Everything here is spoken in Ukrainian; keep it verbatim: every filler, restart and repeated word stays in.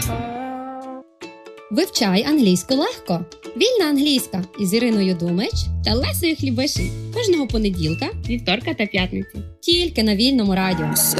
Вивчай англійську легко. Вільна англійська із Іриною Думич та Лесею Хлібишин. Кожного понеділка, Вівторка та п'ятниці. тільки на Вільному радіо.